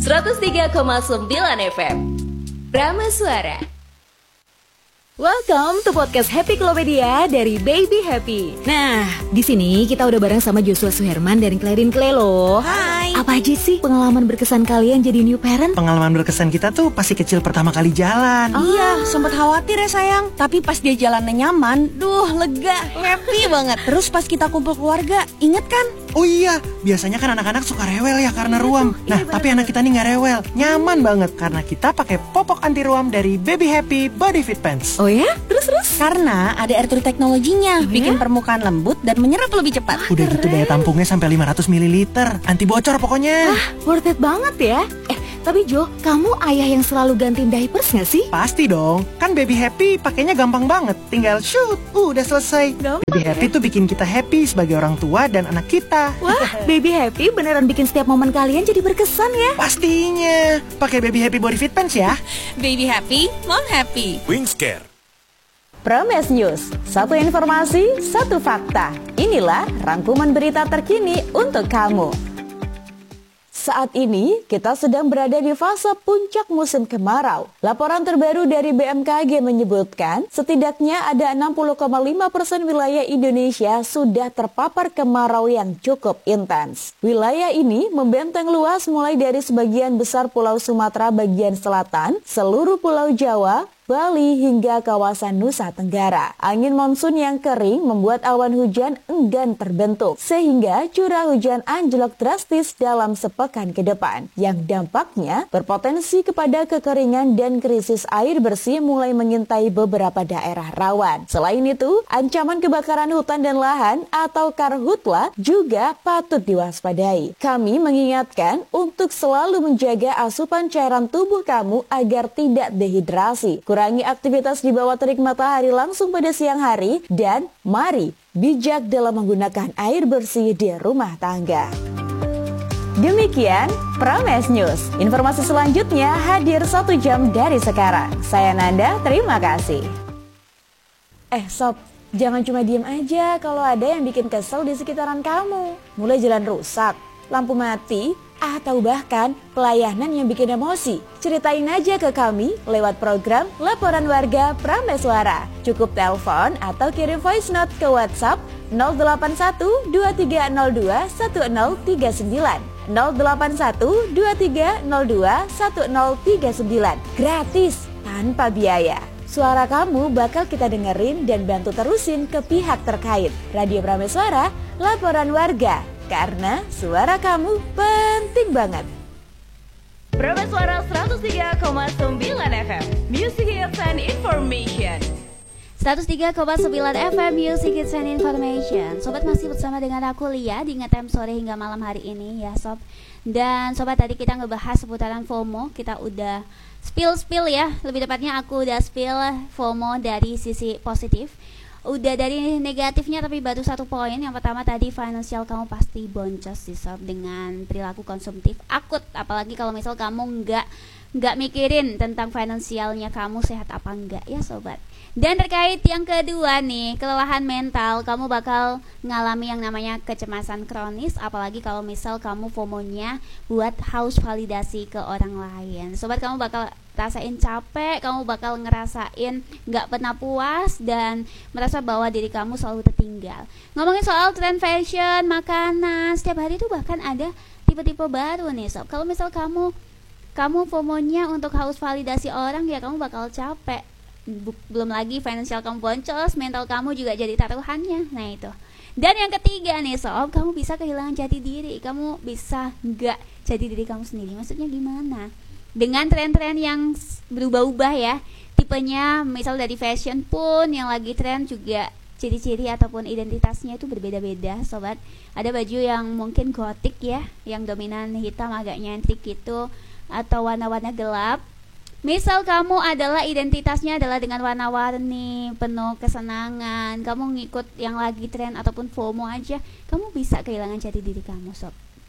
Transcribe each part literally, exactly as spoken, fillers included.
seratus tiga koma sembilan F M Prama Suara. Welcome to podcast Happy Klopedia dari Baby Happy. Nah, di sini kita udah bareng sama Joshua Suherman dan Clarin Clay loh. Hai. Apa aja sih pengalaman berkesan kalian jadi new parent? Pengalaman berkesan kita tuh pasti kecil pertama kali jalan. Oh. Iya, sempat khawatir ya sayang. Tapi pas dia jalannya nyaman, duh lega, happy banget. Terus pas kita kumpul keluarga, inget kan? Oh iya, biasanya kan anak-anak suka rewel ya karena ruam. Nah, Iya, tapi anak kita nih nggak rewel, nyaman banget karena kita pakai popok anti ruam dari Baby Happy Body Fit Pants. Oh ya? Terus-terus? Karena ada air tree teknologinya, Oh, bikin ya? permukaan lembut dan menyerap lebih cepat. Udah gitu daya tampungnya sampai lima ratus mililiter, anti bocor pokoknya. Wah, worth it banget ya. Eh, tapi Jo, kamu ayah yang selalu gantiin diapers gak sih? Pasti dong, kan Baby Happy pakainya gampang banget, tinggal shoot, udah selesai. Gampang Baby Happy tuh bikin kita happy sebagai orang tua dan anak kita. Wah, Baby Happy beneran bikin setiap momen kalian jadi berkesan ya. Pastinya, pakai Baby Happy Body Fit Pants ya. Baby happy, mom happy. Wingscare. Prames News, satu informasi, satu fakta. Inilah rangkuman berita terkini untuk kamu. Saat ini, kita sedang berada di fase puncak musim kemarau. Laporan terbaru dari B M K G menyebutkan, setidaknya ada enam puluh koma lima persen wilayah Indonesia sudah terpapar kemarau yang cukup intens. Wilayah ini membenteng luas mulai dari sebagian besar Pulau Sumatera bagian selatan, seluruh Pulau Jawa, Bali hingga kawasan Nusa Tenggara. Angin monsun yang kering membuat awan hujan enggan terbentuk, sehingga curah hujan anjlok drastis dalam sepekan ke depan, yang dampaknya berpotensi kepada kekeringan dan krisis air bersih mulai mengintai beberapa daerah rawan. Selain itu, ancaman kebakaran hutan dan lahan atau karhutla juga patut diwaspadai. Kami mengingatkan untuk selalu menjaga asupan cairan tubuh kamu agar tidak dehidrasi. Kurangi aktivitas di bawah terik matahari langsung pada siang hari, dan mari bijak dalam menggunakan air bersih di rumah tangga. Demikian Prames News. Informasi selanjutnya hadir satu jam dari sekarang. Saya Nanda, terima kasih. Eh sob, jangan cuma diem aja kalau ada yang bikin kesel di sekitaran kamu. Mulai jalan rusak, lampu mati, atau bahkan pelayanan yang bikin emosi. Ceritain aja ke kami lewat program Laporan Warga Prameswara. Cukup telepon atau kirim voice note ke WhatsApp nol delapan satu dua tiga nol dua satu nol tiga sembilan nol delapan satu dua tiga nol dua satu nol tiga sembilan. Gratis, tanpa biaya. Suara kamu bakal kita dengerin dan bantu terusin ke pihak terkait. Radio Prameswara, Laporan Warga. Karena suara kamu penting banget. Prameswara seratus tiga koma sembilan F M Music Hits and Information. seratus tiga koma sembilan F M Music Hits and Information. Sobat masih bersama dengan aku Lia di Ngetem sore hingga malam hari ini ya sob. Dan sobat, tadi kita ngebahas seputaran FOMO. Kita udah spill-spill ya. Lebih tepatnya aku udah spill FOMO dari sisi positif. Udah dari negatifnya tapi baru satu poin. Yang pertama tadi finansial kamu pasti boncos sih sob, dengan perilaku konsumtif akut. Apalagi kalau misal kamu nggak nggak mikirin tentang finansialnya kamu sehat apa enggak ya sobat. Dan terkait yang kedua nih, kelelahan mental, kamu bakal ngalami yang namanya kecemasan kronis. Apalagi kalau misal kamu FOMO-nya buat haus validasi ke orang lain. Sobat, kamu bakal rasain capek, kamu bakal ngerasain gak pernah puas dan merasa bahwa diri kamu selalu tertinggal. Ngomongin soal tren fashion, makanan, setiap hari tuh bahkan ada tipe-tipe baru nih sob. Kalau misal kamu kamu FOMO-nya untuk haus validasi orang, ya kamu bakal capek. Belum lagi finansial kamu boncos, mental kamu juga jadi taruhannya. Nah itu. Dan yang ketiga nih sob, kamu bisa kehilangan jati diri. Kamu bisa gak jadi diri kamu sendiri. Maksudnya gimana? Dengan tren-tren yang berubah-ubah ya, tipenya misal dari fashion pun yang lagi tren juga ciri-ciri ataupun identitasnya itu berbeda-beda sobat. Ada baju yang mungkin gotik ya, yang dominan hitam agak nyentrik gitu, atau warna-warna gelap. Misal kamu adalah identitasnya adalah dengan warna-warni, penuh kesenangan, kamu ngikut yang lagi tren ataupun FOMO aja, kamu bisa kehilangan jati diri kamu sob.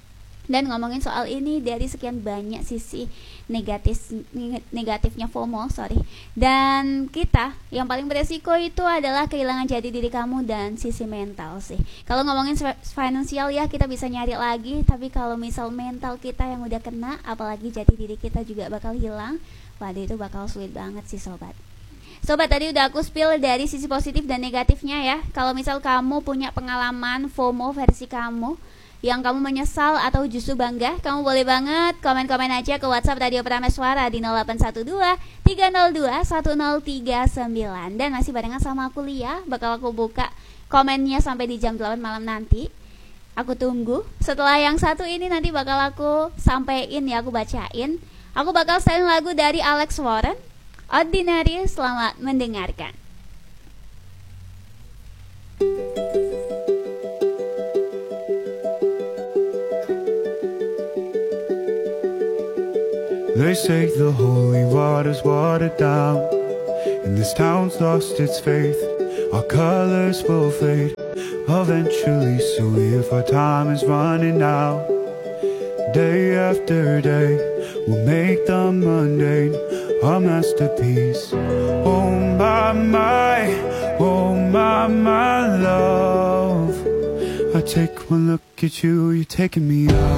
Dan ngomongin soal ini dari sekian banyak sisi negatif negatifnya FOMO, sorry. Dan kita yang paling beresiko itu adalah kehilangan jati diri kamu dan sisi mental sih. Kalau ngomongin finansial ya kita bisa nyari lagi, tapi kalau misal mental kita yang udah kena, apalagi jati diri kita juga bakal hilang. Waduh, itu bakal sulit banget sih sobat. Sobat, tadi udah aku spill dari sisi positif dan negatifnya ya. Kalau misal kamu punya pengalaman FOMO versi kamu yang kamu menyesal atau justru bangga, kamu boleh banget komen-komen aja ke WhatsApp Radio Prameswara di nol delapan satu dua tiga nol dua satu nol tiga sembilan. Dan masih barengan sama aku Lia, bakal aku buka komennya sampai di jam delapan malam nanti. Aku tunggu. Setelah yang satu ini nanti bakal aku sampein ya, aku bacain. Aku bakal setelin lagu dari Alex Warren, Ordinary. Selamat mendengarkan. They say the holy water's watered down, and this town's lost its faith. Our colors will fade eventually, so if our time is running out, day after day we'll make the mundane our masterpiece. Oh my, my, oh my, my love, I take one look at you, you're taking me out.